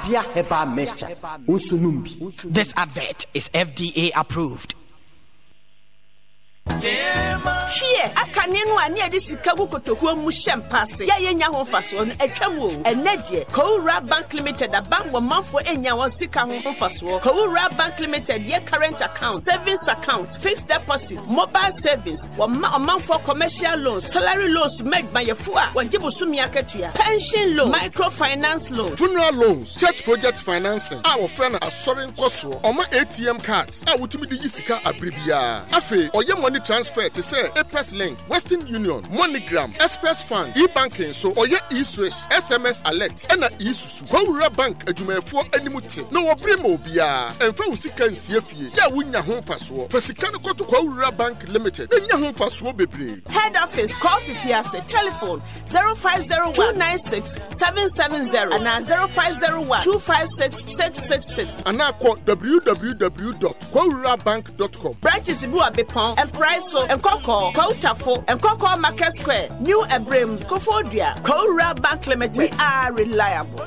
Apia Herbal Mixture. Usunumbi. This advert is FDA approved. Shie akanenu ani ade sika gu kotokuo mu hyempase ya yenya ho faso no atwam o enedie Kowura Bank Limited abank wo manfo enya won sika ho faso Kowura Bank Limited ye current account, savings account, fixed deposit, mobile savings, wo manfo commercial loans, salary loans made by yefu a wanjibu sumi akatua, pension loans, microfinance loans, funeral loans, church project financing, our friend asori nkoso, oma ATM cards, a wutimi di sika abribia afi oye money transfer to say Apes Link, Western Union, MoneyGram, Express Fund, e-banking, so oye e-switch, SMS alert, and a e-susu. Kowura Bank adwumefo animuti. No obrimo bia. Emfa usika nsiefi. Ya wunya ho faso. Fasikane koto Kowura Bank Limited. Nya ho faso bebre. Head office call PPS telephone 0501-296-770 and 0501-256-666 and now call www.kowurabank.com. Branches Ibu Abepon and Price and Koko, Koutafo and Koko Market Square, New Ebrim, Kofodia, Kowura Bank Limited. We are reliable.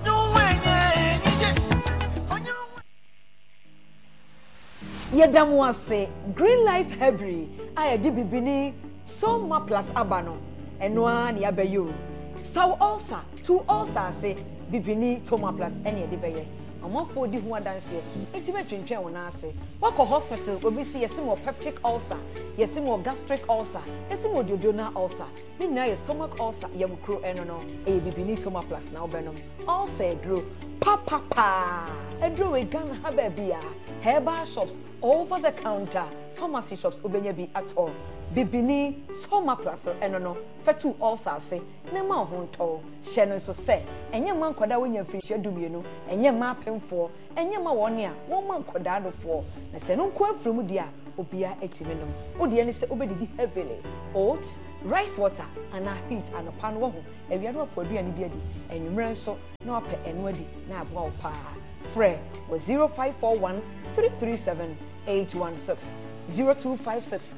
Yedamwa say Green Life Hebri, I dibibini, Soma plus Abano, and one yabayu. So also, two also say Bibini, Toma plus any debate. Among 40 who are dancing, intimate drink when I say, Wako hospital will be see a similar peptic ulcer, a similar gastric ulcer, a similar duodenal ulcer, midnight stomach ulcer, Yamukro enono, a bibini toma plus now benum. All say drew, papa, a drew a gun habebia, herbal shops over the counter, pharmacy shops, Ubenyabi at all. Bibini, Soma plus or enono, Fetu ulcer say, Nema honto, Shannon so say, and your man could win your fish, you know, and your map him for, and your ma 1 year, 1 month could for, and say no quite from Udia, Ubia 80 minimum, Udian say obedi heavily, oats, rice water, and a heat and a pan woman, and we are not producing any beardy, and you ran so, no pet and weddy, now wow pa. Fre was 0541 337 816 0256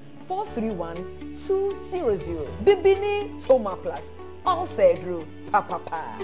431-200. Bibini Toma Plus. All said through Papa.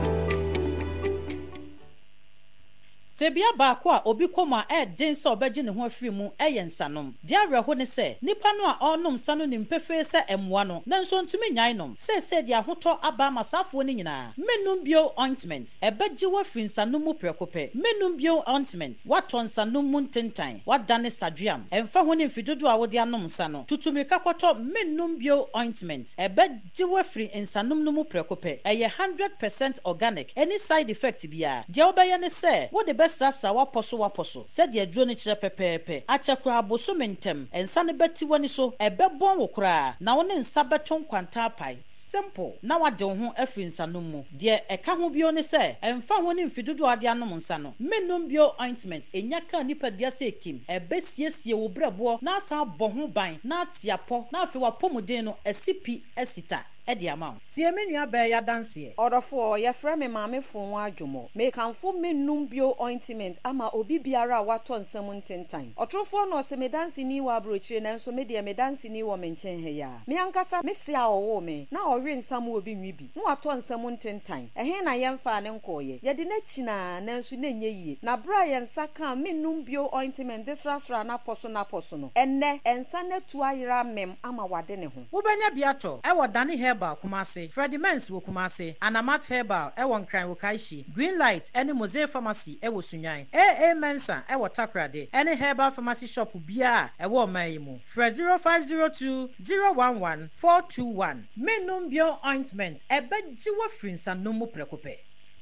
Tebia baako obi koma den se obeje ne ho afiri mu yensanom de awerho ne se nipa no a onom sano ne mpefe se emwa no nanso ntumi nyan nom se de ahoto aba masafo ne nyina menum bio ointment ebeje wa firi nsanom mu prekope menum bio ointment wato nsanom mu ntentan wadane saduam emfa ho ne mfidodo a wode anom nsano tutumika kwato menum bio ointment ebeje wa firi nsanom no mu prekope 100% organic any side effect bia de obeye ne se wode sasa waposo said ye drone chire pepepe achakura aboso mentem ensa ne beti wani so ebebon wokura na woni nsa beton kwanta pai simple na wade ho afiri nsa no mu de eka ho bio ne se emfa ho ne mfidodo ade anom nsa no menum bio ointment enyaka nipa dia se ekim ebesiesie wo brebo na asa bo ho ban na atiapo na afi wapomuden no asipi asita edi amount tie menua be ya dance odofo ye frɛ me maame fon adwomo me kanfo menum bio ointment ama obi biara wato nsam ntentan otrofo no se me dance ni wa brochire nanso me de me dance ni wo menchen he ya me ankasa me se awo me na owe nsam obi nwibi na wato nsam ntentan ehe na ye mfa ne nkoye ye de na china nanso na nye yie na bra ye nsaka menum bio ointment desrasra na poso no enne ensa na tu ayira mem ama wade ne ho wo benya biato e wodane herbal Kumasi, Freddy Mens wo Kumasi, Anamat Herbal, Ewon Kran wo Kaishi, Green Light, any Mosaic Pharmacy, Ewo Sunyan, AA Mensa, Ewo Takrade, any herbal pharmacy shop Bia, Ewo Maimu, Fred 0502 011 421, Menum Bio Ointment, Ebejiwa Frinsa Numu Prekope.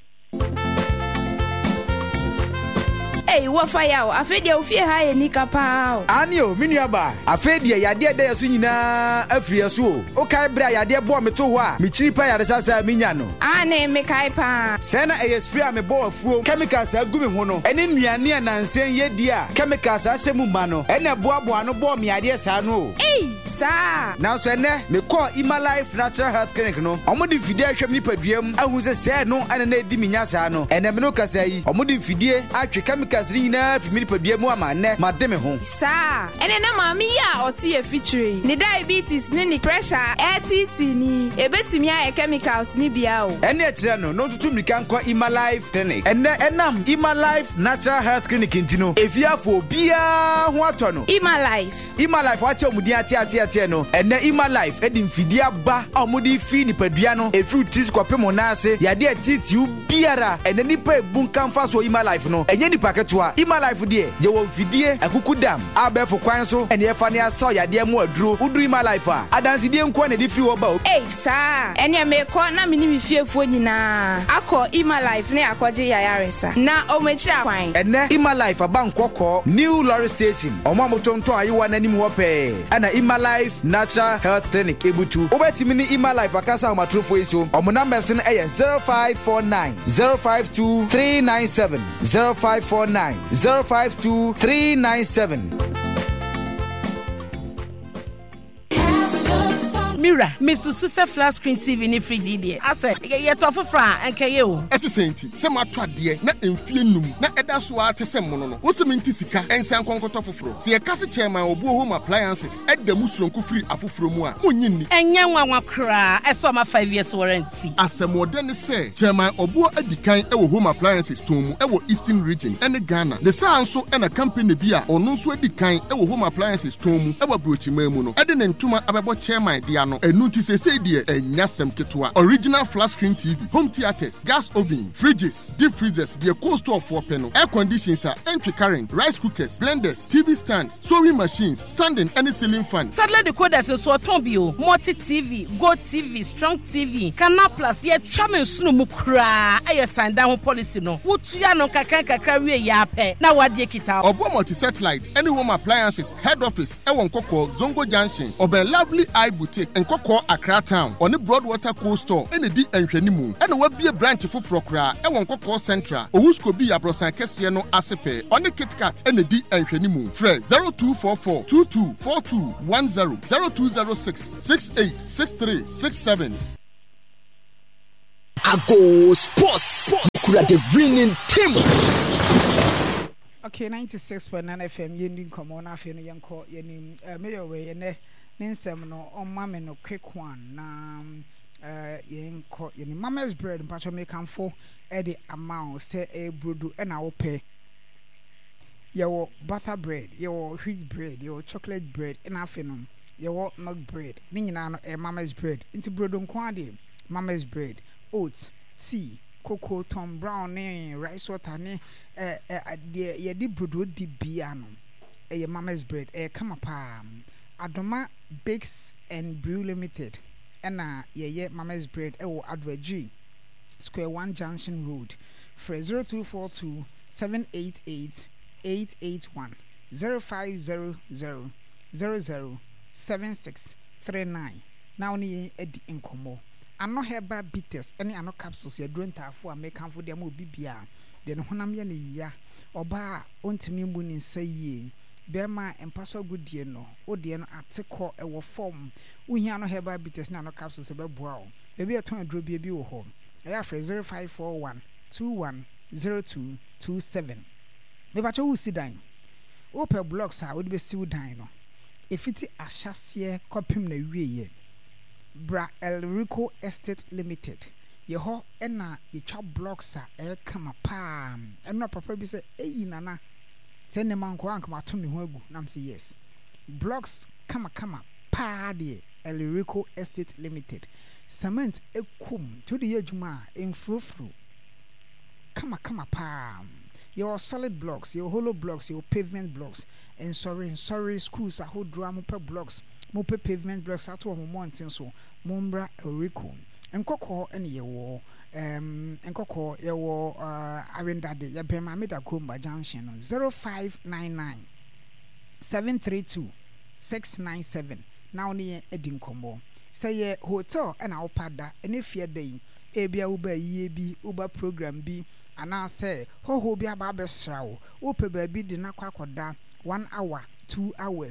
Hey, what fire? Afedia ufie haye nika pao. Anio, minuaba. Afedia yadia de yasu nyina afia so. Okay bra yadia bo me to ho a. Me chiri pa yade sasa minyano. Ane me kai pa. Sena e spray me bo afuo. Chemicals agumi ho no. Ene nuane a nansen ye dia. Chemicals ahyemu ma no. Ene boaboa no bo me yade sa no. Hey, Sa. Now so ene me call Ima Life Natural Health Clinic no. Omo di fidie ahwem ni paduam ahu se no ene na edi minya saa no. Ene me no kasa yi. Omo di fidie atwe chemicals ni na fi mi paduam ama ne ma de me ho. Sa. Ene na ma mi ya oti e feature. Ni diabetes ni pressure, ATT ni ebetimi a chemicals ni bia o. Ene e kire no tutu mi kan call Ima Life Clinic. Ene enam Ima Life Natural Health Clinic intino. Efiafo bia ho ato no. Ima Life wache omudi ate no. Ene Ima Life edi mfidi aba omudi fi ni padua no. Efi utis kwape mo na ase. Yade atiti ubiara. Ene nipa ebunka mfa so Ima Life no. Enye nipa ketua. Ima Life die je wo mfidie akukudam. Abefo kwan so ene efa ne aso yade mu aduro. Udu Ima Life a. Adansi die nko na di fi wo ba o. Sa. Ene me ko na me ni mi fiefuo nyina. Akọ Ima Life ne akọje yayaresa. Na omechi akwan. Ene Ima Life abankoko New Lorry Station. Omo motonto ayewa na nim wo pe. Ana Ima Life Natural Health Clinic ebutu. Obetimi ni Ima Life akasa omatrofo iso. Omo numbers no 0549 052 397 0549 052 397. Mira, Misusu se flat screen TV ni free DD. Ase, ye to fofra enke ye o. Ese senti, se ma to ade na emfie num na eda so a tese mono no. Wo se menti sika ensan konkoto foforo. Se ye kase chairman obu home appliances, eda musronko free afoforo mu a, monyi ni. Enye nwanwa kra, eso ma 5 years warranty. Asemode ne se, chairman obu adikan e wo home appliances tomu e wo Eastern region ene Ghana. Le sa anso e na company bi a ono nso adikan e wo home appliances tomu e wo brochima mu no. Ede ne ntuma abebo chairman dia no. Enuti se die enyasem ketwa. Original flat screen TV, home theaters, gas oven, fridges, deep freezers, the cost of 4 panel, air conditioners, entry current, rice cookers, blenders, TV stands, sewing machines, standing any ceiling fan. Sadly the coders so tombio, multi TV, Go TV, Strong TV, Canal Plus, ye chamen sunu mu kra, aye sign down policy no. Wutuya no kakra we ya pe. Na wadie kita. Obo multi satellite, any home appliances, head office, Ewon Koko, Zongo Junction, Obe Lovely Eye Boutique, Koko Accra Town, on the Broadwater Coast Store, and the Enchenimu, and what be a branch for Procra, and one Koko Central, or who's could be a Brosan Cassiano Asepe, on the Kit Kat, and the D Enchenimu, Fred 0244 224210 0206 686367. Ago Sports, Kura the winning team. Okay, 96.9 FM, Yending Common, Afin Yanko, Yenim, Mayor Way, and Ninsem no on mammy no quick one. Na yenko yeni mama's bread and patch make come for Eddie amount say a brudu and I will pay. Your butter bread, your wheat bread, your chocolate bread, and afternoon. Your milk bread, meaning a mama's bread, into brodum quadi, mama's bread, oats, tea, cocoa, Tom Brown, rice water, ye di brudu di piano. A mama's bread, a come palm. Adoma Bakes and Brew Limited. Ena ye mama's bread Adwa Square 1 Junction Road. For 0242 788 881 0500 007639. Now ni edi inkomo. Ano heba bitters any ano capsules ye drink for a make for them will be bia. Then honam ye ni ya oba ontimi mu ni nsaye. Bema empaso good dear no, o dear no atiko e wo form. Uhia no heba bitters na no capsules ebe boa. Baby a ton dro bi wo home. Aya for 0541 210227. Me ba cho usi dan. Open blocks a wo be si dan no. Efiti ahyase kopim na wieye. Bra El Rico Estate Limited. Ye ho na ye twa blocks a e kama pam. Eno papa bi se eyi nana. Send the man come to me who nam say yes. Blocks kama pa de El Rico Estate Limited. Cement ekum to the ejuma in frufru. Kama pam. Your solid blocks, your hollow blocks, your pavement blocks, and sorry schools are whole drama per blocks, mope pavement blocks at 1 mountain so Mombra El Rico. And Coco and ye war. And Coco, your Arendade, your Bemamida Kumba Junction 0599 732 697. Now near Edinkombo. Say ye hotel and our pada, and if ye day, Abia Uber ye be Uber program be, and I say, ho be a barber shroud, Upe baby did not quack 1 hour, 2 hours.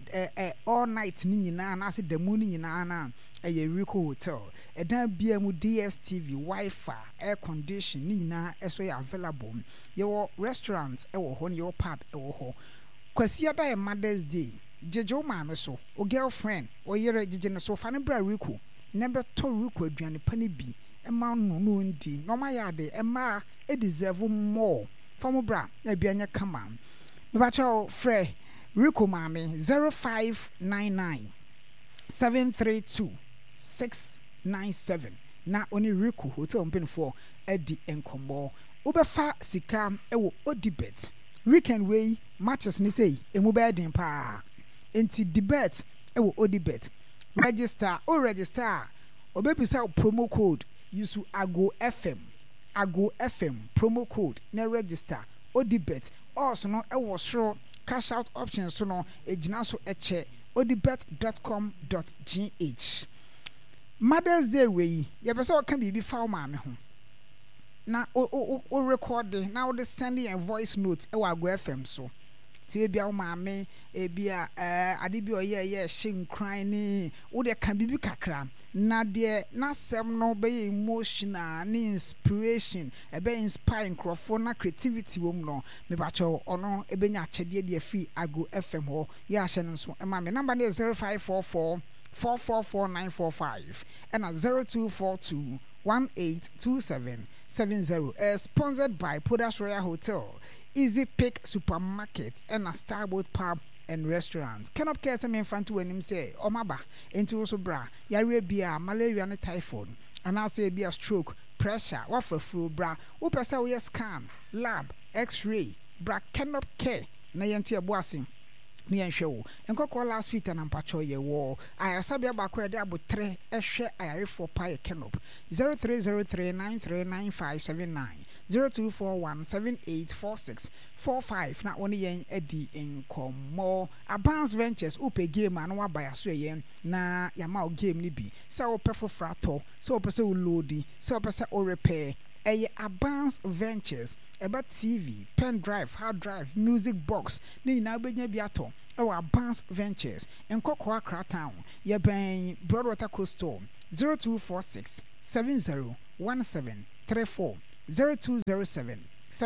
all night ni nyina na ase da mu ni nyina na Rico Hotel. Edan bia mu DSTV, Wi-Fi, air condition ni nyina eso ya available. Your restaurants ewo ho, your pub ewo ho. Kwasi ada Mother's Day. Jejo maame so, o girlfriend, o yere jeje ne so fa ne bra Rico. Never to Rico aduane pani bi. Emma no ndi. No ma yade emma e deserve more. From bra na bia nya kama. Me ba cho frɛ Rico maame 0599 732 697 na oni Rico Hotel mpenfo edi enkombo. Ubefa sika ewo Odibet. Weekend way matches ni say emu be den pa. Enti debet ewo Odibet. Register obebisa promo code use Ago FM promo code na register Odibet. Also no ewo sure cash out options so no ejina so eche odibet.com.gh. Mother's Day way ye person can be fa maame ho na o recording now the sending a voice note e wa Ago FM so tie bia o maame e bia ade bi o ye shin crying ni wo de kan bibi kakra na de na sem no be emotional ni inspiration e be inspire crofo na creativity wo no me ba cho ono e be nya chede de free Ago FM ho ya hye no so e ma me number is 0544 444945 and at 0242 182770. Sponsored by Podas Royal Hotel, Easy Pick Supermarket, and a Starboat Pub and Restaurant. Cannot care some infant when him say, Omaba, into also bra, yare beer, malaria and typhoid, and I'll say beer stroke, pressure, waffle flu bra, upasa we scan, lab, x-ray, bra cannot care, Nayantia bossing. Nian show and call last feet and ampacho ye war. I sabia backward about 3 share I for pie canop 0303939579 0241784645 not only yen Eddie in more advanced ventures upe game and one by a sway na yamau game nibi so perfo frato so person loady so person or repair a advanced ventures about TV, pen drive, hard drive, music box, ni na benye biato. Our advanced ventures in Cocoa Town, ye bang Broadwater Coastal 0246 701734 0207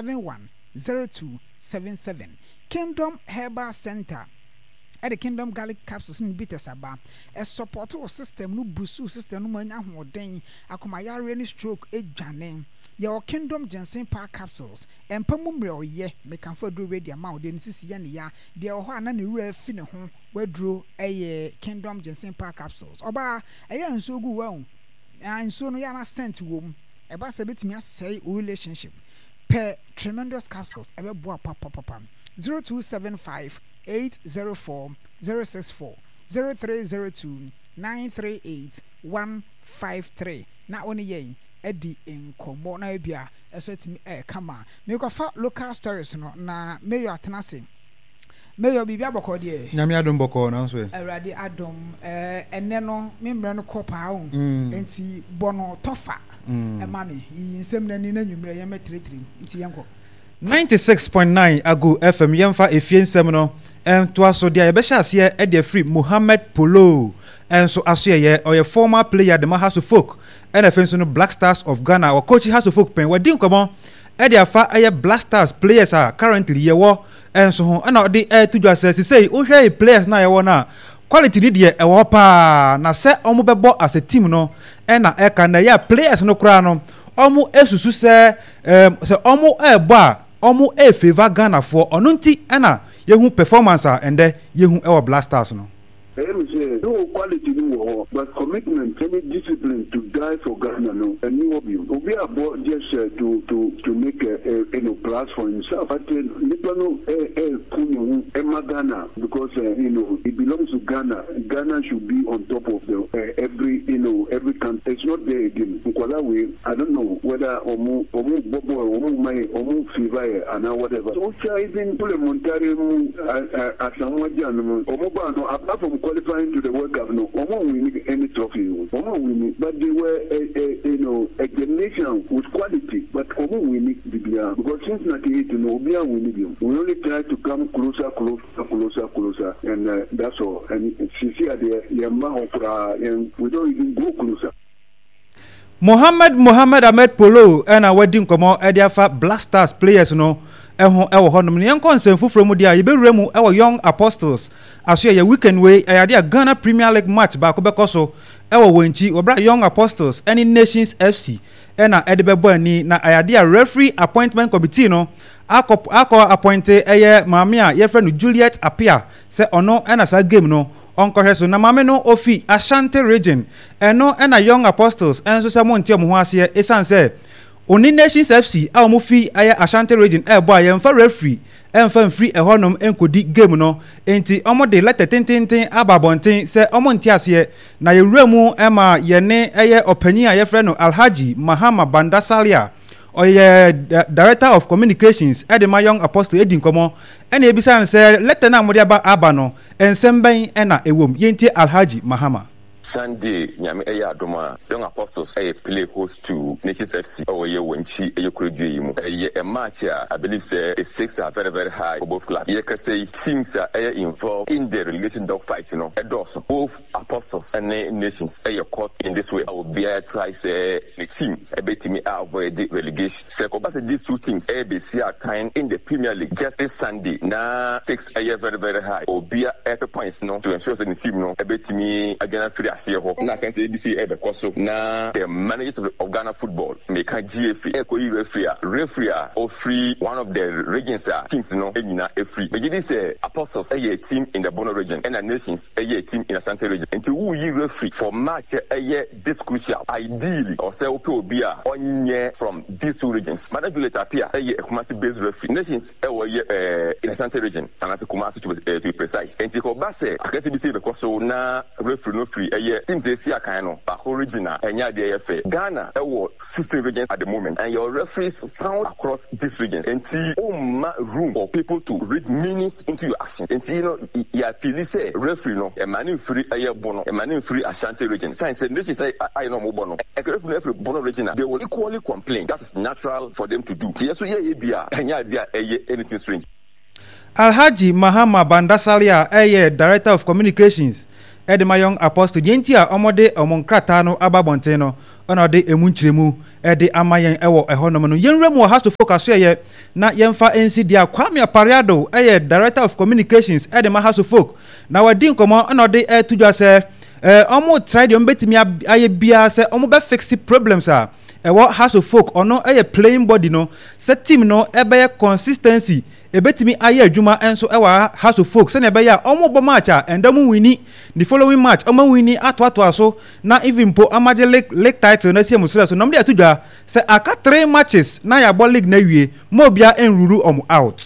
710277 Kingdom Herbal Center. At the Kingdom Garlic Capsules in Bitasaba, a support system no boost system no manya ho den akomaya reni stroke e dwane. Your Kingdom Ginseng Power Capsules and Pamumre ye make can for do radio amount den sisi ya ne ya de ho ana ne wura fi ne ho wadro Kingdom Ginseng Power Capsules oba nso gu wa nso no ya na sent wom e ba se betimi asay relationship per tremendous capsules e be boa papa 0275 804 064 0302 938 153 na oni yen Eddie in Combo na bia esetimi kama me ko fa local stories no na me yo atenase me yo bibia boko de nyame adom boko na so awrade adom enne no me mre no kopa o enti bono tofa e mami yinsem na ni na nwumre ye metretri nti yenko 96.9 Ago FM yemfa efiensem no to aso dia ye be sha ase e de free Mohammed Polo enso aso ye or former player the House of Folk and a Black Stars of Ghana or coach House of Folk pen we din komo e de afa aye Black Stars players are currently ye wo enso ho na de to do assess say o hwe players na ye wo na quality di de e wo pa na se omo bebo as a team no e na e kan na ya players no kura no omo esusu se omo e bo a omo e favor Ghana for ono nti e na ye hu performance and ye hu e wo Black Stars no no quality no, but commitment, any discipline to die for Ghana, no, and you will be about just to make a plus for himself. But Ghana because it belongs to Ghana. Ghana should be on top of the every country. It's not there again. Because I don't know whether omu fever and whatever. So even parliamentary apart from qualifying to the World Cup, no, Omo winning any trophy, Omo winning, but they were a generation with quality, but Omo winning Bibia because since 1980, no, we are winning. We only try to come closer, and that's all. And since we don't even go closer. Mohammed Ahmed Polo and our wedding come out Ediafa Blasters players no eho honum ne yankon from mu dia yebewremu our young apostles aso ye weekend way dia Ghana Premier League match ba ko bekoso ewo wonchi obra young apostles any Nations FC na edebebo ani na dia referee appointment committee no akọ appointed maame a ye friend Juliet Apia say ono na sa game no onkoheso na mame no ofi Ashanti region eno na young apostles enso se montie mo ho ase esan se oni Nations FC a mo fi Ashanti region bo ayemfa referee emfa free ehonom enkodi game no enti omo de letter tintintin ababontin se omo ntie ase na yewuramu ema yene opanyin a ye frɛ no Alhaji Mahama Bandasalia oye director of communications edema young apostle edin komo ena ebisa se letter na mo de aba no ensemben ena ewom yenti Alhaji Mahama Sunday, Nyame Adoma, young apostles play host to Nations FC or ye wenchi a match here, I believe the stakes are very, very high for both clubs. You can say teams are involved in the relegation dogfight, both apostles and nations are caught in this way. I will be twice a team a bit me avoid the relegation. Second, but these two teams ABC are kind in the Premier League just this Sunday. Now stakes are very, very high. Or be every points to ensure that the team a bit me again free. Na can say ABC because na the managers of Ghana football make a GFA referee or free one of the regions teams free. But this apostles a team in the Bono region and the nations a team in the Ashanti region. And to who you referee for match this crucial ideally or say be on from these two regions. Management appear a Kumasi based referee. Nations in the Ashanti region and as a Kumasi to be precise. And to go back say I can say because na referee no free teams they see a kind of original and DFA. Ghana there 16 regions at the moment and your referees found across these regions and see room for people to read meanings into your actions. And you feel say referee no a man free a bono a man free Ashanti region. Science said this is I know more bono. A referee bono region they will equally complain. That is natural for them to do. Yes, so anything strange. Alhaji Mahama Bandasalia director of communications Edema young apostle yentia omode omonkrata no ababonten no ona de emunchiremu ede amayen ewo ehonom no yenremu has to focus here na yemfa NC dia Kwame Apariado director of communications edema has to focus na wadin komo ona de tudwa se omo try de ombetimi aye bia se omo be fix problems ewo has to focus ono playing body no set team no ebe consistency ebetimi aye adwuma enso ewa has to focus na ebe ya omo bo match and dem wini the following match omo wini ato aso na even po amaje league title na siamusura so nomde atudwa se aka 3 matches na ya ball league na wie mo bia enruru omo out.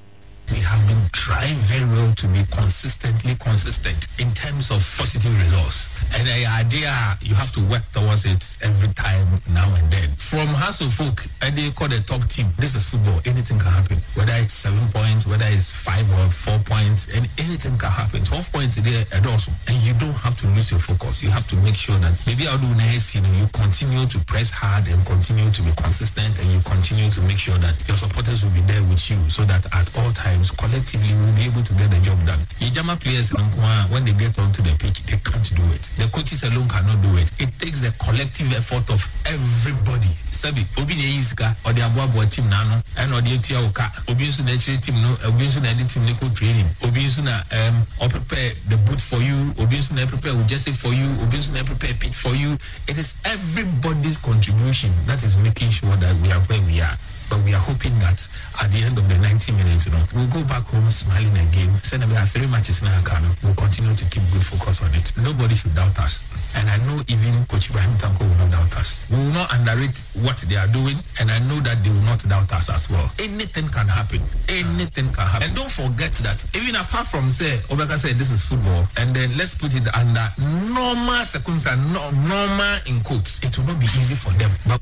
We have been trying very well to be consistently consistent in terms of positive results. And the idea, you have to work towards it every time, now and then. From House of Folk, they call the top team. This is football. Anything can happen. Whether it's 7 points, whether it's 5 or 4 points, and anything can happen. 12 points there and also. And you don't have to lose your focus. You have to make sure that maybe I'll do next, you continue to press hard and continue to be consistent, and you continue to make sure that your supporters will be there with you so that at all times, collectively we will be able to get the job done. Yajama players, when they get onto the pitch, they can't do it. The coaches alone cannot do it. It takes the collective effort of everybody. Sabi, Obine Iska or the Abuabo team nano, and or the Etiaoka, Obinsu natural team no, Obinsu na team no training, Obinsu na or prepare the boot for you, Obinsu na prepare will just say for you, Obinsu na prepare pitch for you. It is everybody's contribution that is making sure that we are where we are. But we are hoping that at the end of the 90 minutes, we'll go back home smiling again. Send we have 3 matches now, we'll continue to keep good focus on it. Nobody should doubt us. And I know even Coach Ibrahim Tanko will not doubt us. We will not underrate what they are doing, and I know that they will not doubt us as well. Anything can happen. Anything can happen. And don't forget that even apart from say, Obeka said this is football, and then let's put it under normal circumstances, normal in quotes. It will not be easy for them. But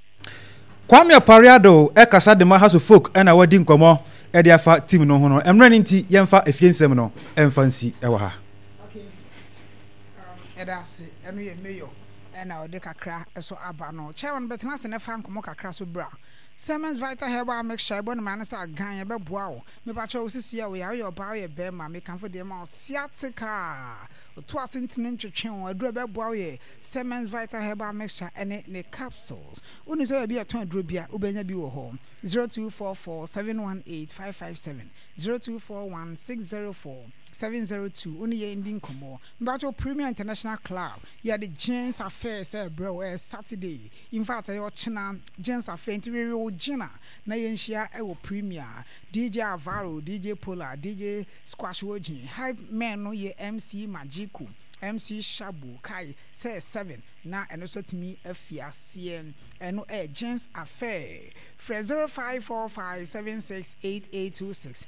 Kwame Apariado kasa de House of Folk na wadi nkomo de afa team no ho no emra nti yemfa efiensem no emfa nsi ewa ha. Edasi, and we mayo, and our decacra, so abano. Chairman Betnas and a fan come across bra. Siemens Vital Herbal Mixture, bon manners are gang about wow. Me pacho see we are your boy, Bema, make come for them all. Siatica, twas into channel, a drubber boy, Siemens Vital Herbal Mixture, and it capsules. Unizo be a ton drubia, Ubenya Bio home 0244 718 557 0241 604. 702 only ending komo Mbacho Premier International Club ya the Gents Affairs bro Saturday in fact your china Gents Affairs interior Gina na yenhia e wo Premier DJ Avaro DJ Polar DJ Squash Wojin hype men no ye MC Magiku MC Shabu Kai say 7 na eno so timi afia cm eno Gents Affair for 0545768826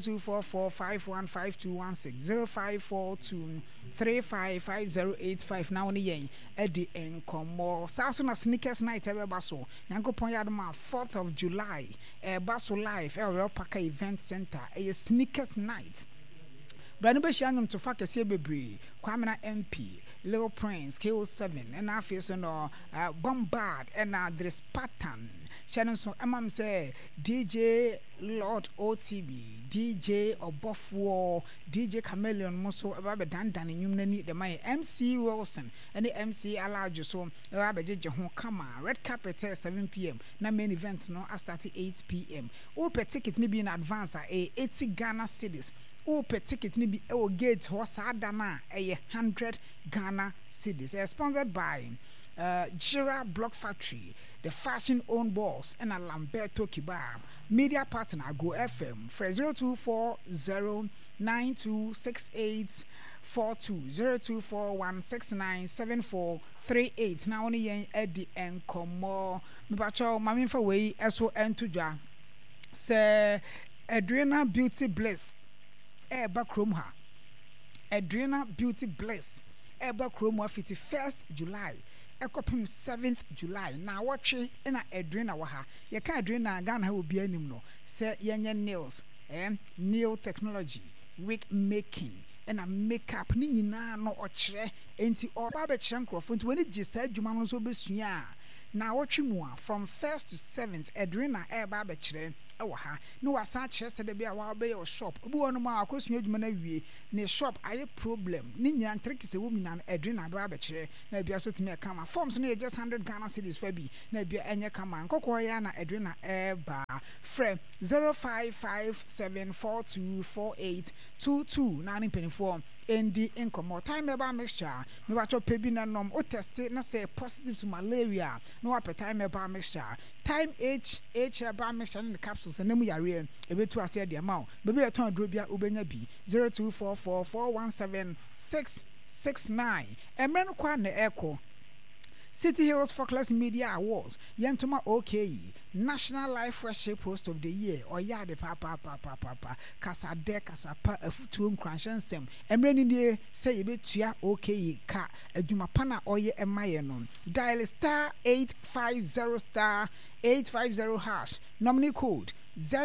0244515216 0542355085 now ni yen edi enkomo saso na sneakers night ebebaso yankopon yadoma 4th of July baso live Royal Park Event Center sneakers night Brand be shianyum to fa kese bebre Kwamena MP Little Prince KO7 and afeso no Bombard and there's pattern Shannon so amam say DJ Lord OTB DJ Obofwo DJ Chameleon Moso ababe dandan nyumnani the my MC Wilson and the MC Alajo so ababe je ho kama red carpet 7 p.m. na main event no start 8 p.m. Open ticket ni be in advance 80 Ghana cedis. Open ticket ni be o gate ho sada na 100 Ghana cedis. Sponsored by Jira Block Factory, the fashion owned boss, and a Lamberto Kebab. Media partner Go FM for 0240926842 0241697438. Now only yen Eddie and Komo. Mibacho Mami for way so entudja. Say Adriana Beauty Bliss. Backroom ha. Adriana Beauty Bliss. Backroom 51st July. Ekopim 7th July na watche na Adrena waha ye ka Adrena Ghana ha obi anim no se yenye nails nail technology wig making and a makeup ni nyina no ochre enti oba be kire nkrofo enti woni gisa adwuma no so besua na watche mu from 1st to 7th Adrena eba be kire waha no wasa kire se de bia wa be your shop obi wono ma akosua adwuma na wie ne shop aye problem ni nyina trick se wo mina Adrena ba be kire na bia so timi kama forms no just 100 Ghana cedis for bi na bia enye kama nkokọ ya na Adrena eba frame 0557424822 na penifo endi inkomo time eba mixture me wa chop pebi na nom o test na say positive to malaria no wa time eba mixture time H eba mixture in the capsules and nemu yare ebetu ase de amount bebi eton adrobia obenya bi 0244417669 emre no kwa na eko City Hills Focus Media Awards Yentoma OK National Life Worship Host of the Year or Yade Papa Kasa De Kasa Pa Afutu Nkwanshansem Emre ni say ebe tua OK ka adwuma pana oye emaye no dial *850*850# nominee code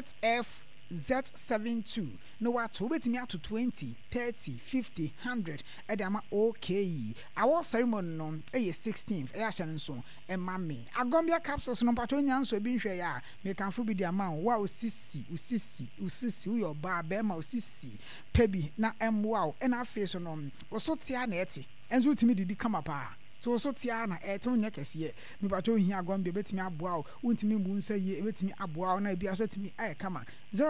Z72 no what to bet me to 20 30 50 100 edama okay our ceremony no 16th shan so emame agombia capsules no patro nyanso bi nhwe ya me kan fo bi di amount wa usisi your ba be ma usisi pebi na emwa e na face no so tia na eti enzo timi didi kama pa so tia na eto nya kese me bato hi agombe betimi aboa untimi mu nsa ye betimi aboa na bia so timi ay kama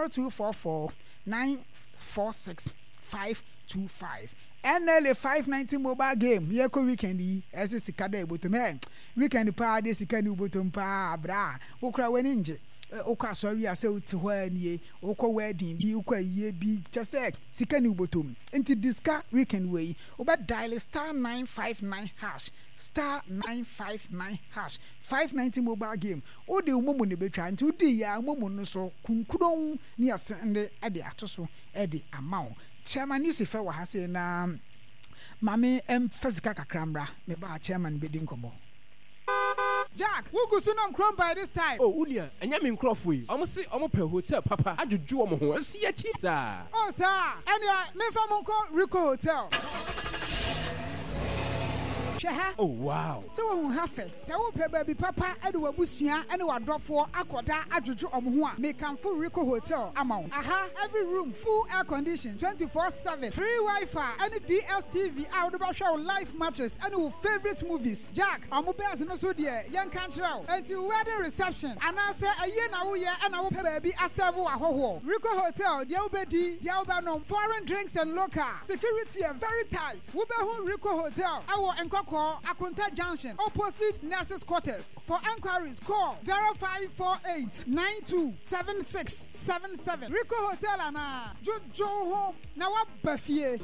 0244946525 NLA 590 mobile game ye ko weekend yi ese sikada eboto me weekend pa de sikani eboto pa bra okra wani nje okwa sorry ase uti ho anie okwa wedding bi okwa ye bi just sikani ubotom enti diska weekend way oba dial *959# *959# 590 mobile game o de umomo ne betwa nti odi ya umomo no so kunkudon ni ase ende ade atoso ede amount chairman Yusufa wa hase na mame physical kakramra me ba chairman bedin komo Jack, who go soon on chrome by this time? Oh, Unia, and Yamin Crawford. Almost see almost per hotel, Papa. I do do a see a cheese. Oh, sir. And me from Uncle Rico Hotel. hwɛ ha. Oh wow. Sɛ wo ha fɛ sɛ wo pɛ baabi papa ɛde wabusua ɛne wadɔfoɔ akɔda adwodwo ɔmo ho a mekamfo Rico Hotel ama wo. Aha, every room full air condition 24/7, free Wi-Fi ɛne DSTV a wode bɛhwɛ wo live matches ɛne wo favorite movies. Jack, ɔmo bɛs no so deɛ yɛnka nkyerɛ wo. Enti wedding reception anaasɛ ɛyɛ na woyɛ ɛna wo pɛ baabi asɛve wo ahɔhoɔ. Rico Hotel deɛ wobɛdi, deɛ wobɛnom, foreign drinks and local. Security are very tight. Wobɛhu Rico Hotel ɛwɔ Nkɔkɔ Akunta Junction opposite Nurses Quarters. For enquiries call 0548927677. Rico Hotel ana Jojo ho na waba fie.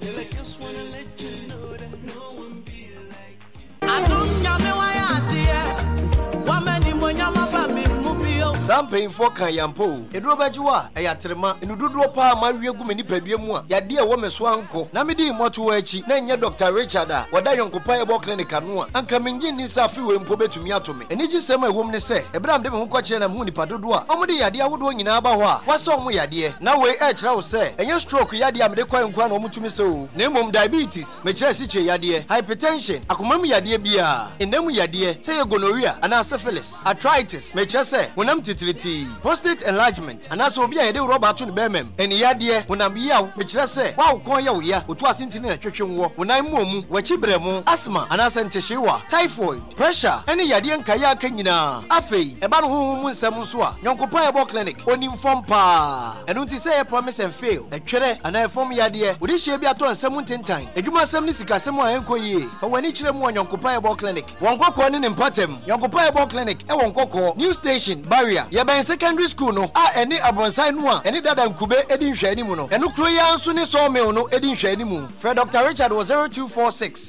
Some paying for Kayampo, a drobajua, a yatrema, and Ududo Pa, my Riagum Pedimua, Yadia woman swanko, Namidi Motuechi, Nanya Dr. Richard, Wadayon Copayable Clinic Anua, and coming in is a few in Pobe to Miatomi. And it is a woman say, a brand of Hunkacha and Muni Padua, Omodi Yadia would win in Abawa. What's on we Yadia? Now we edge now say, and your stroke Yadia Mdequan Mutumiso, Name diabetes, Mechesiche Yadia, hypertension, Akumami Yadia Bia, in Nemu Yadia, say gonorrhea, and syphilis, arthritis, Mechese, when I'm titriti, prostate enlargement, and as will be a day Robert to the Bemem, and Yadia, when I'm Yao, Mechese, wow, Koya, which was in a church war, when I'm Mum, Wachibremo, asthma, and Asanteshiwa, typhoid, pressure, any Yadian Kaya Kenyina, Afe, a Banhu Samuswa, Yonkopayable Clinic, Onim Pa, and don't say a promise and fail, a chere, and I form Yadia, would this be at 17 time, a Juma Samnisika, Samoa Enkoye, but when each of one Yonkopayable Clinic, one Coco in Patem, Yonkopayable Clinic, and one Coco, new station, barrier, Yaba in secondary school, no, any Abonsai one, any Dadan Kube, Edin Shanimuno, and Ukroya Sunni saw me no Edin Shanimu. Fred Dr. Richard was 0246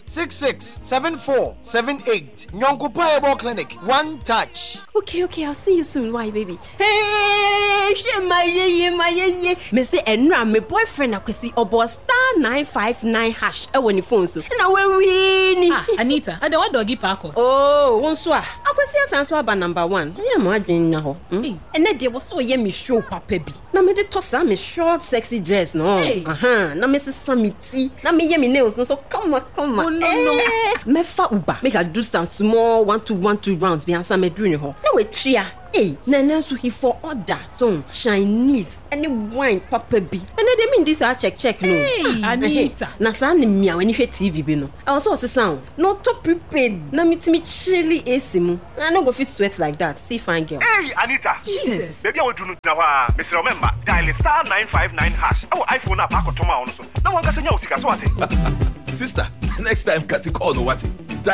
667478. Yonkopayable Clinic, one touch. Okay, I'll see you soon. Why, baby? Hey, my Mr. Enra, my boyfriend, I could see about *959# when you phone so. And I will win. Anita, I don't want doggy parko. Oh, bonsoir. I could see a answer about number one. I am arguing now. And then there was so yummy show, Papa. Now, me the toss a short, sexy dress, no. Now, Mrs. Samiti. Now, me yummy nails, no. So come on. Oh, no. Me fa uba. Make a do some small 1-2 rounds behind some dream hall. No, a tria. Hey, Nana so he for order. So Chinese any wine Papa B. And they mean this I check no. Hey, Anita. Na sani mia when you hear TV be no. I also say sound. No top prepaid. Na me chilly esimu. I no go fit sweat like that. See fine girl. Hey, Anita. Jesus. Baby I will do now. Mr. Remember dial *959# Our iPhone app akotoma on so. Na wan ka senya usika so ate. Sister, next time cut call no what?